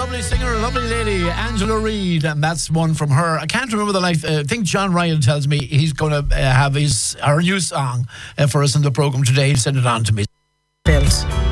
Lovely singer, lovely lady, Angela Reid, and that's one from her. I can't remember the life. I think John Ryan tells me he's going to have her new song for us in the programme today. He'll send it on to me. Built.